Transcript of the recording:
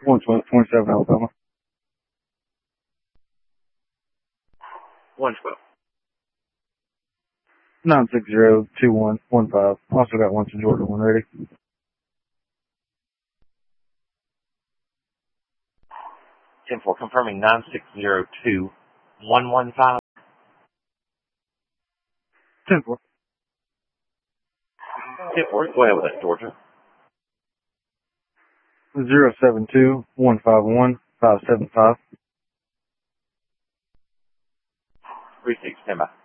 112, 27 Alabama. 112. 960-2115. Also got one to Georgia, one ready. 10-4, confirming 960-2115. 10-4. 10-4, go ahead with that, Georgia. 072-151-575. 36, stand by.